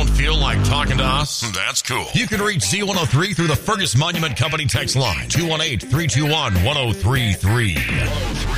Don't feel like talking to us? That's cool. You can reach Z103 through the Fergus Monument Company text line, 218-321-1033.